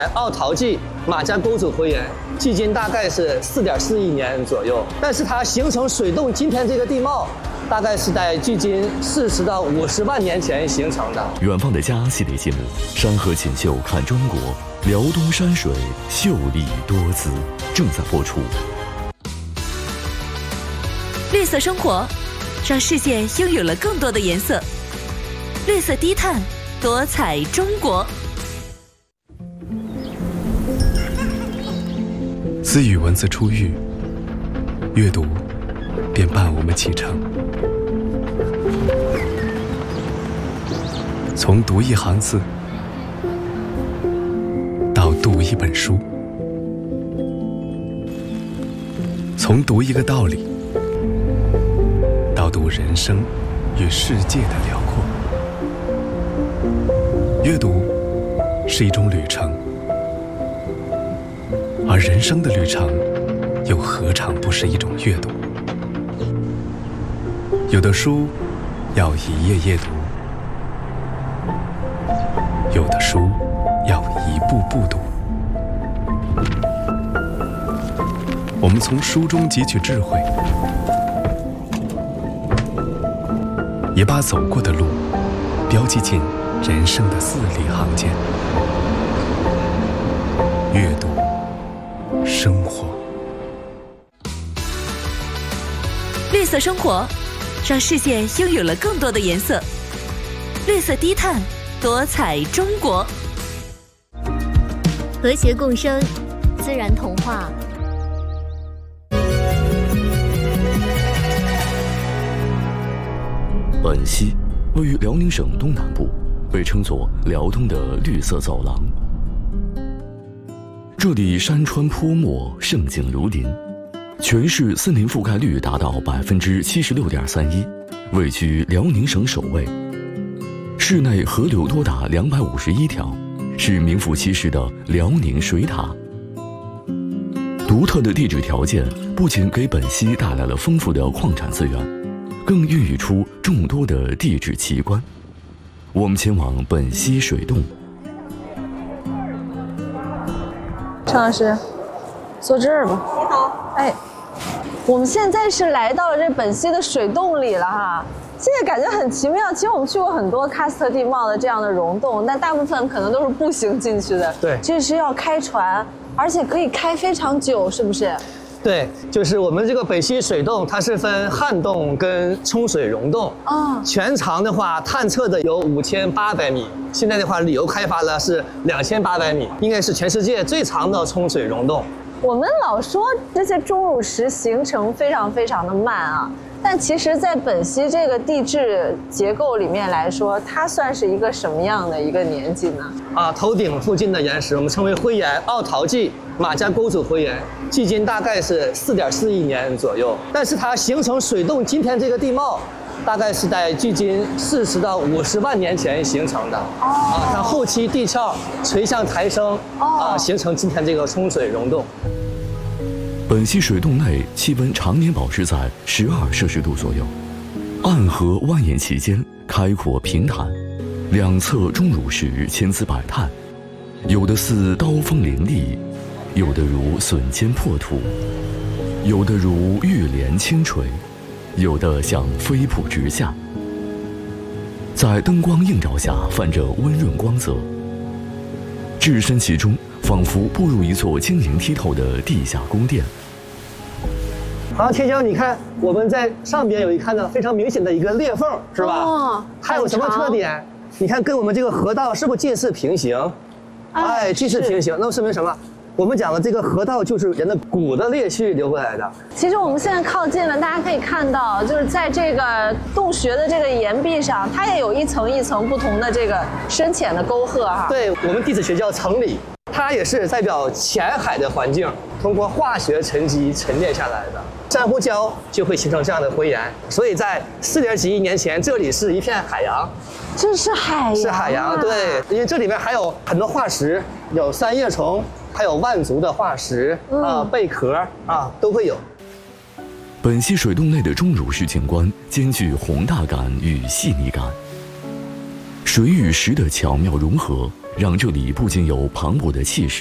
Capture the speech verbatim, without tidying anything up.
奥陶纪马家沟组回源，距今大概是四点四亿年左右。但是它形成水洞今天这个地貌，大概是在距今四十到五十万年前形成的。 远方的家系列节目《山河锦绣看中国》，辽东山水秀丽多姿正在播出。 绿色生活，让世界拥有了更多的颜色。绿色低碳，多彩中国。 自与文字初遇，阅读便伴我们启程。从读一行字到读一本书，从读一个道理到读人生与世界的辽阔。阅读是一种旅程，而人生的旅程又何尝不是一种阅读？有的书要一页页读，有的书要一步步读。我们从书中汲取智慧，也把走过的路标记进人生的字里行间。阅读生活， 绿色生活，让世界拥有了更多的颜色。绿色低碳，多彩中国。 和谐共生，自然童话。 本溪位于辽宁省东南部，被称作辽东的绿色走廊。这里山川坡漠，盛景如林，全市森林覆盖率达到百分之七十六点三一，位居辽宁省首位。市内河流多达两百五十一条，是名副其实的辽宁水塔。独特的地质条件不仅给本溪带来了丰富的矿产资源，更孕育出众多的地质奇观。我们前往本溪水洞。 陈老师，坐这儿吧。你好。哎，我们现在是来到了这本溪的水洞里了哈。现在感觉很奇妙。其实我们去过很多喀斯特地貌的这样的溶洞，但大部分可能都是步行进去的。 对， 这是要开船，而且可以开非常久，是不是？ 对，就是我们这个本溪水洞，它是分旱洞跟冲水溶洞。 啊， 全长的话，探测的有五千八百米，现在的话，旅游开发了是两千八百米，应该是全世界最长的冲水溶洞。 我们老说这些钟乳石形成非常非常的慢啊，但其实，在本溪这个地质结构里面来说，它算是一个什么样的一个年纪呢？ 啊，头顶附近的岩石我们称为灰岩，奥陶纪马家沟组回源，距今大概是四点四亿年左右。但是它形成水洞今天这个地貌，大概是在距今四十到五十万年前形成的。哦，啊，它后期地壳垂向抬升，啊，形成今天这个冲水溶洞。 本溪水洞内气温常年保持在十二摄氏度左右，暗河蜿蜒其间，开阔平坦，两侧钟乳石千姿百态，有的似刀锋凌厉，有的如笋尖破土，有的如玉帘轻垂，有的像飞瀑直下，在灯光映照下泛着温润光泽，置身其中，仿佛步入一座晶莹剔透的地下宫殿。 好，天骄，你看我们在上边有一看到非常明显的一个裂缝，是吧？ 哦， 它有什么特点？你看跟我们这个河道是不是近似平行？哎，近似平行，那说明什么？我们讲的这个河道就是人的骨的裂隙流过来的。 其实我们现在靠近了，大家可以看到，就是在这个洞穴的这个岩壁上，它也有一层一层不同的这个深浅的沟壑哈。 对，我们地质学叫层理，它也是代表浅海的环境，通过化学沉积沉淀下来的。珊瑚礁就会形成这样的灰岩，所以在四点几亿年前，这里是一片海洋。 这是海洋、啊， 是海洋，对，因为这里面还有很多化石，有三叶虫，还有万族的化石、嗯、啊，贝壳啊都会有。 本溪水洞内的钟乳石景观兼具宏大感与细腻感，水与石的巧妙融合， 让这里不仅有磅礴的气势，